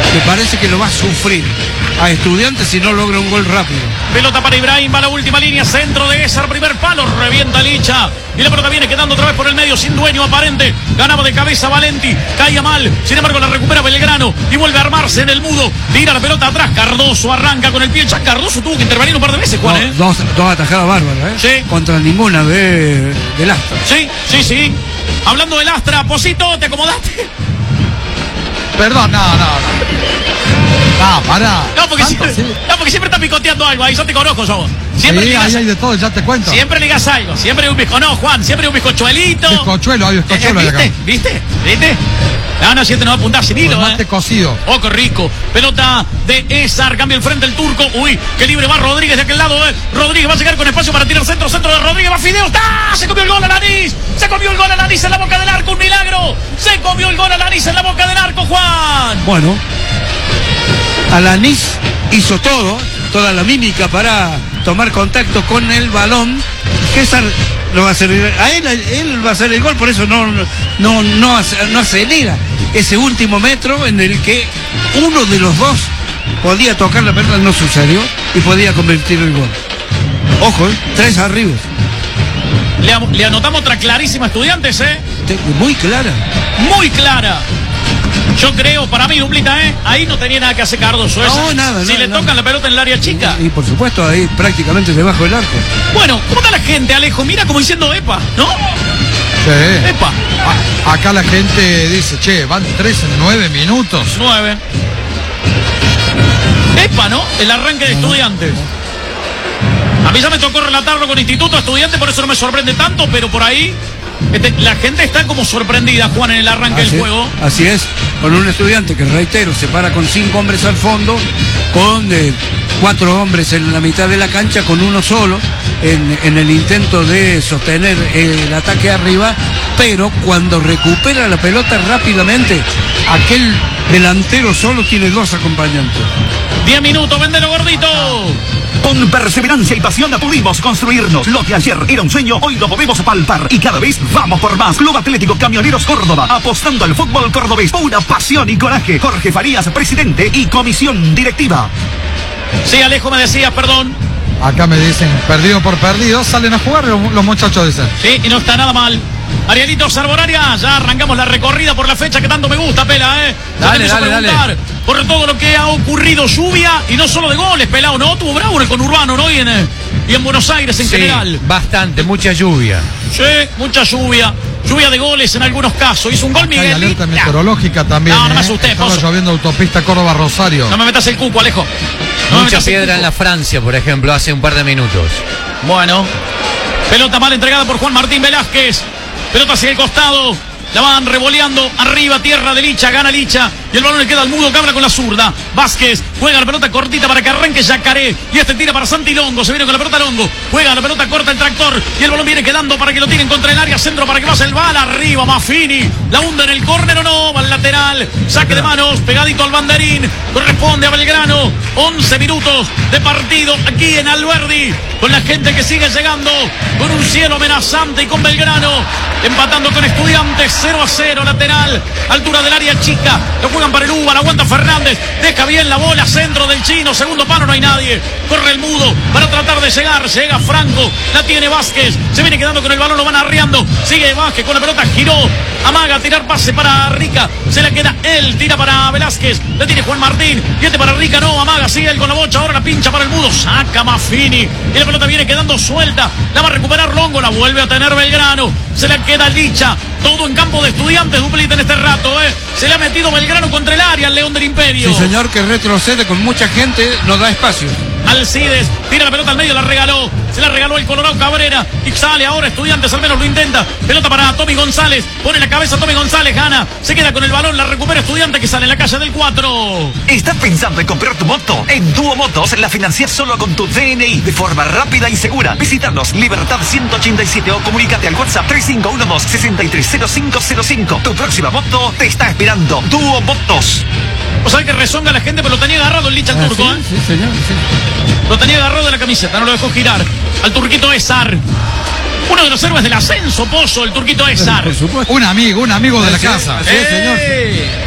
Me parece que lo va a sufrir a Estudiantes si no logra un gol rápido. Pelota para Ibrahim, va a la última línea, centro de Esar, primer palo, revienta Licha. Y la pelota viene quedando otra vez por el medio, sin dueño aparente. Ganaba de cabeza Valenti, caía mal. Sin embargo, la recupera Belgrano y vuelve a armarse en el mudo. Tira la pelota atrás, Cardoso arranca con el pie. Ya Cardoso tuvo que intervenir un par de veces, Juan, Dos atajadas bárbaras, Sí. Contra ninguna del Astra. Sí. Hablando del Astra, Posito, ¿te acomodaste? Perdón, no, pará. No, porque siempre está picoteando algo ahí, yo te conozco, yo. Siempre sí, ahí hay de todo, ya te cuento. Siempre ligas algo, siempre hay un bizcochuelo. No, Juan, siempre hay un bizcochuelito. Bizcochuelo, hay bizcochuelo acá. ¿Viste? No, si este no va a apuntar sin hilo, mate cocido. Oh, qué rico. Pelota de Esar, cambia el frente el turco. Uy, qué libre va Rodríguez de aquel lado, Rodríguez va a llegar con espacio para tirar centro de Rodríguez, va Fideo. ¡Ah! Se comió el gol Alanis. Se comió el gol Alanis en la boca del arco, un milagro. Se comió el gol Alanis en la boca del arco, Juan. Bueno, Alanis hizo toda la mímica para tomar contacto con el balón. César lo va a hacer, él va a hacer el gol, por eso no acelera ese último metro en el que uno de los dos podía tocar la pelota, no sucedió, y podía convertir el gol. Ojo, 3 arriba. Le anotamos otra clarísima a Estudiantes, Muy clara. Muy clara. Yo creo, para mí, Duplita, ahí no tenía nada que hacer Cardoso. No, nada. Si le tocan la pelota en el área chica. Y por supuesto, ahí prácticamente debajo del arco. Bueno, ¿cómo está la gente, Alejo? Mira como diciendo epa, ¿no? Sí. Epa. Acá la gente dice, che, van 3 en 9 minutos. 9. Epa, ¿no? El arranque de Estudiantes. A mí ya me tocó relatarlo con Instituto Estudiantes, por eso no me sorprende tanto, pero por ahí la gente está como sorprendida, Juan, en el arranque del juego. Así es, con un Estudiante que, reitero, se para con 5 hombres al fondo, con 4 hombres en la mitad de la cancha, con uno solo en el intento de sostener el ataque arriba, pero cuando recupera la pelota rápidamente, aquel delantero solo tiene 2 acompañantes. 10 minutos, véndelo gordito. Con perseverancia y pasión pudimos construirnos. Lo que ayer era un sueño, hoy lo podemos palpar. Y cada vez vamos por más. Club Atlético Camioneros Córdoba, apostando al fútbol cordobés. Una pasión y coraje. Jorge Farías, presidente y comisión directiva. Sí, Alejo, me decías, perdón. Acá me dicen, perdido por perdido, salen a jugar los muchachos dicen. Sí, y no está nada mal. Arielito Sarboraria, ya arrancamos la recorrida por la fecha que tanto me gusta, Pela, Dale. Por todo lo que ha ocurrido, lluvia, y no solo de goles, Pelao, ¿no? Tuvo bravo en el conurbano, ¿no? Y en Buenos Aires en general. Bastante, mucha lluvia. Sí, mucha lluvia. Lluvia de goles en algunos casos. Hizo un gol Miguel. Hay alerta meteorológica también. No me asusté, Estaba Pozo. lloviendo autopista Córdoba-Rosario. No me metas el cuco, Alejo. Mucha piedra en la Francia, por ejemplo, hace un par de minutos. Bueno, pelota mal entregada por Juan Martín Velázquez. Pelota hacia el costado. La van revoleando arriba, tierra de Licha, gana Licha. Y el balón le queda al mudo, que habla con la zurda. Vázquez juega la pelota cortita para que arranque Yacaré. Y este tira para Santi Longo. Se viene con la pelota Longo. Juega la pelota corta el tractor. Y el balón viene quedando para que lo tiren contra el área. Centro para que pase el bala. Arriba, Maffini. La hunda en el córner o no. Va al lateral. Saque de manos. Pegadito al banderín. Corresponde a Belgrano. 11 minutos de partido aquí en Alberdi. Con la gente que sigue llegando. Con un cielo amenazante y con Belgrano. Empatando con Estudiantes. 0-0, lateral, altura del área chica, lo juegan para el Uva, la aguanta Fernández, deja bien la bola, centro del chino, segundo palo, no hay nadie, corre el mudo para tratar de llegar, llega Franco, la tiene Vázquez, se viene quedando con el balón, lo van arriando, sigue Vázquez con la pelota, giró, amaga, tirar pase para Rica, se la queda él, tira para Velázquez, la tiene Juan Martín, y este para Rica, no, amaga, sigue él con la bocha, ahora la pincha para el mudo, saca Maffini, y la pelota viene quedando suelta, la va a recuperar Longo, la vuelve a tener Belgrano, se la queda Licha, todo en campo de Estudiantes, Duplita en este rato, se le ha metido Belgrano contra el área, al León del Imperio. Sí, señor, que retrocede con mucha gente, no da espacio. Alcides tira la pelota al medio, se la regaló el Colorado Cabrera y sale ahora Estudiantes, al menos lo intenta. Pelota para Tommy González, pone la cabeza Tommy González, gana, se queda con el balón, la recupera Estudiantes que sale en la calle del 4. ¿Estás pensando en comprar tu moto? En Duo Motos la financias solo con tu DNI de forma rápida y segura. Visítanos Libertad 187 o comunícate al WhatsApp 3512-630505. Tu próxima moto te está esperando. Duo Motos. O sea que rezonga la gente, pero lo tenía agarrado el Licha al turco, Sí, señor, sí. Lo tenía agarrado de la camiseta, no lo dejó girar. Al turquito Esar. Uno de los héroes del ascenso, Pozo, el turquito Esar. Por supuesto. Un amigo de la casa. Sí, señor.